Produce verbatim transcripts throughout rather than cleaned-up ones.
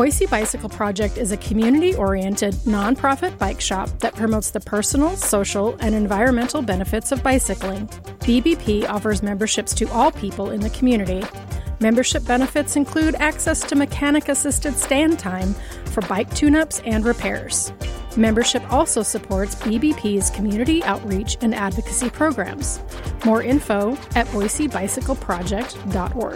Boise Bicycle Project is a community-oriented, nonprofit bike shop that promotes the personal, social, and environmental benefits of bicycling. B B P offers memberships to all people in the community. Membership benefits include access to mechanic-assisted stand time for bike tune-ups and repairs. Membership also supports B B P's community outreach and advocacy programs. More info at boise bicycle project dot org.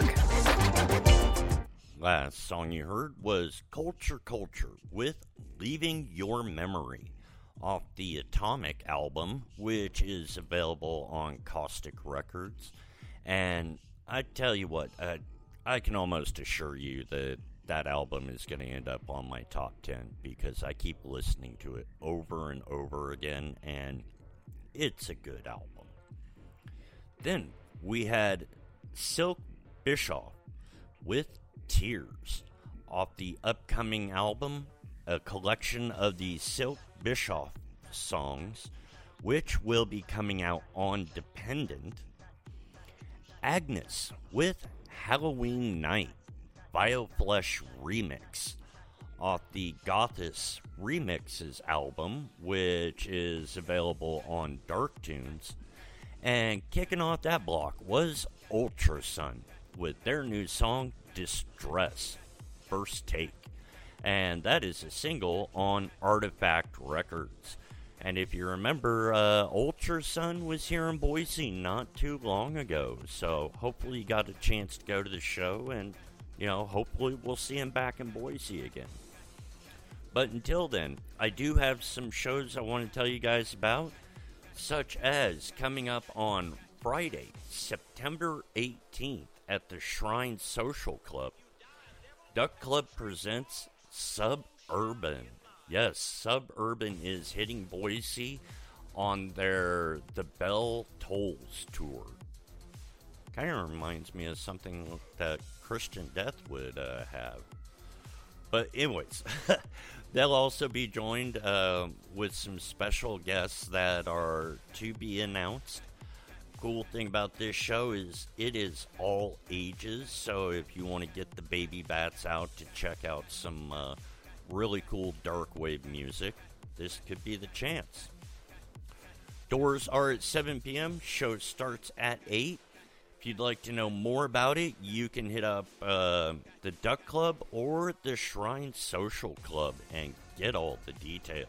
Last song you heard was Culture Culture with Leaving Your Memory off the Atomic album, which is available on Caustic Records. And I tell you what, uh, I can almost assure you that that album is going to end up on my top ten because I keep listening to it over and over again, and it's a good album. Then we had Silk Bischoff with Tears off the upcoming album, a collection of the Silk Bischoff songs, which will be coming out on Dependent. Agnes with Halloween Night, Bioflesh remix off the Gothis Remixes album, which is available on Dark Tunes. And kicking off that block was Ultrasun with their new song Distress, First Take. And that is a single on Artifact Records. And if you remember, uh, Ultrasun was here in Boise not too long ago. So hopefully you got a chance to go to the show, and, you know, hopefully we'll see him back in Boise again. But until then, I do have some shows I want to tell you guys about, such as coming up on Friday, September eighteenth at the Shrine Social Club. Duck Club presents Suburban. Yes, Suburban is hitting Boise on their The Bell Tolls tour. Kind of reminds me of something that Christian Death would uh, have. But anyways, they'll also be joined uh, with some special guests that are to be announced. Cool thing about this show is it is all ages, so if you want to get the baby bats out to check out some uh, really cool dark wave music, this could be the chance. Doors are at seven p.m. Show starts at eight. If you'd like to know more about it, you can hit up uh, the Duck Club or the Shrine Social Club and get all the details.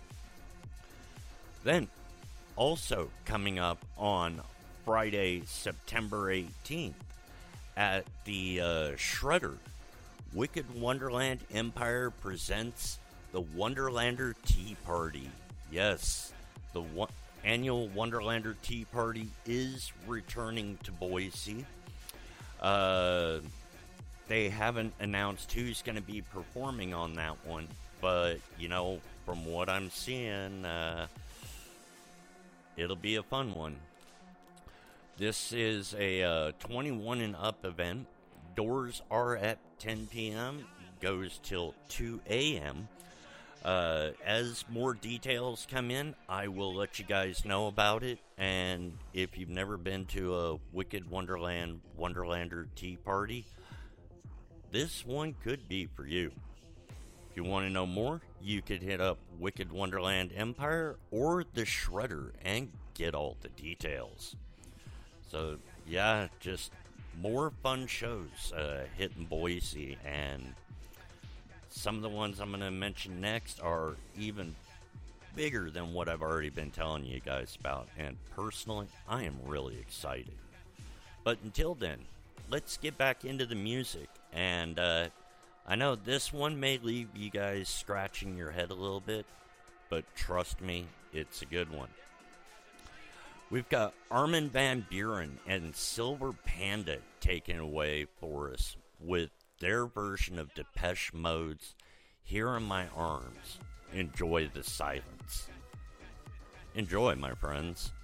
Then, also coming up on Friday, September eighteenth, at the uh, Shredder, Wicked Wonderland Empire presents the Wonderlander Tea Party. Yes, the one- annual Wonderlander Tea Party is returning to Boise. Uh, they haven't announced who's going to be performing on that one, but, you know, from what I'm seeing, uh, it'll be a fun one. This is a uh, twenty-one and up event. Doors are at ten p.m., goes till two a.m. Uh, as more details come in, I will let you guys know about it. And if you've never been to a Wicked Wonderland Wonderlander Tea Party, this one could be for you. If you want to know more, you could hit up Wicked Wonderland Empire or the Shredder and get all the details. So, yeah, just more fun shows uh, hitting Boise, and some of the ones I'm going to mention next are even bigger than what I've already been telling you guys about, and personally, I am really excited. But until then, let's get back into the music, and uh, I know this one may leave you guys scratching your head a little bit, but trust me, it's a good one. We've got Armin van Buuren and Silver Panda taken away for us with their version of Depeche Mode's Here in My Arms. Enjoy the silence. Enjoy, my friends.